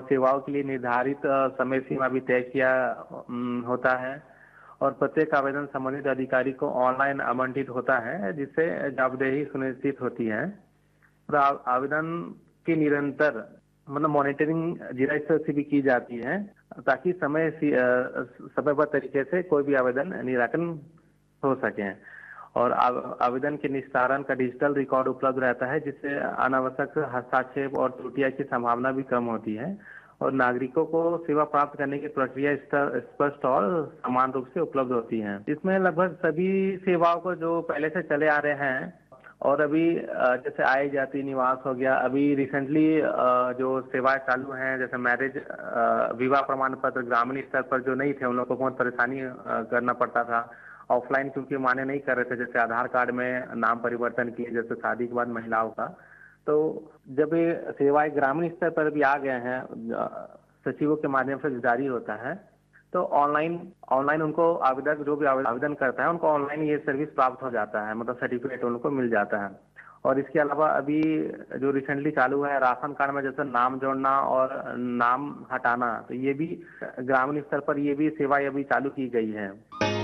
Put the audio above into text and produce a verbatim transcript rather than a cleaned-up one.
सेवाओं के लिए निर्धारित अ, समय सीमा भी तय किया उम, होता है और प्रत्येक आवेदन संबंधित अधिकारी को ऑनलाइन आवंटित होता है, जिससे जवाबदेही सुनिश्चित होती है। और आ- आवेदन की निरंतर मतलब मॉनिटरिंग जिला स्तर से भी की जाती है, ताकि समय सी- अ, समयबद्ध तरीके से कोई भी आवेदन निराकरण हो सके। और आव- आवेदन के निस्तारण का डिजिटल रिकॉर्ड उपलब्ध रहता है, जिससे अनावश्यक हस्तक्षेप और त्रुटियां की संभावना भी कम होती है और नागरिकों को सेवा प्राप्त करने की प्रक्रिया स्तर- स्पष्ट और समान रूप से उपलब्ध होती है। इसमें लगभग सभी सेवाओं को जो पहले से चले आ रहे हैं और अभी अ, जैसे आय जाति निवास हो गया, अभी रिसेंटली जो सेवाएं चालू हैं जैसे मैरिज, विवाह प्रमाण पत्र ग्रामीण स्तर पर जो नहीं थे उन लोगों को बहुत परेशानी अ, करना पड़ता था ऑफलाइन, क्योंकि मान्य नहीं कर रहे थे, जैसे आधार कार्ड में नाम परिवर्तन किए जैसे शादी के बाद महिलाओं का। तो जब ये सेवाएं ग्रामीण स्तर पर भी आ गए हैं, अ, सचिवों के माध्यम से जारी होता है, तो ऑनलाइन ऑनलाइन उनको आवेदक जो भी आवेदन करता है उनको ऑनलाइन ये सर्विस प्राप्त हो जाता है, मतलब सर्टिफिकेट उनको मिल जाता है। और इसके अलावा अभी जो रिसेंटली चालू है राशन कार्ड में जैसे नाम जोड़ना और नाम हटाना, तो ये भी ग्रामीण स्तर पर ये भी सेवाएं अभी चालू की गई है।